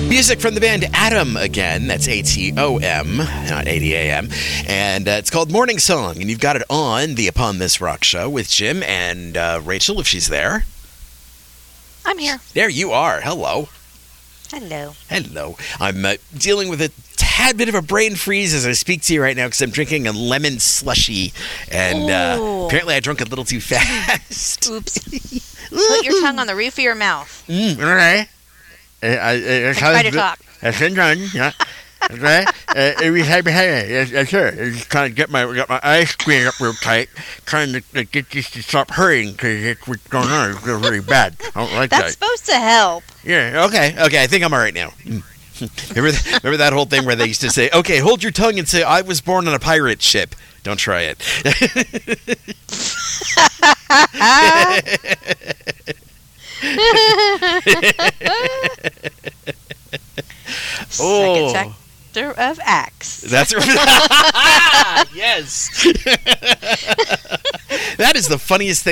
Music from the band Atom again. That's ATOM, not ADAM. And it's called Morning Song. And you've got it on the Upon This Rock show with Jim and Rachel, if she's there. I'm here. There you are. Hello. Hello. Hello. I'm dealing with a tad bit of a brain freeze as I speak to you right now because I'm drinking a lemon slushy. And apparently I drank a little too fast. Oops. Put your tongue on the roof of your mouth. All right. And try to talk. That's done, yeah. Okay. Yes, sir. Just trying to get my eyes squeezed up real tight, trying to get this to stop hurting because it's what's going on. It feels really bad. I don't like that. That's supposed to help. Yeah. Okay. I think I'm all right now. Remember that whole thing where they used to say, "Okay, hold your tongue and say I was born on a pirate ship." Don't try it. Second chapter of Acts. That's yes. That is the funniest thing.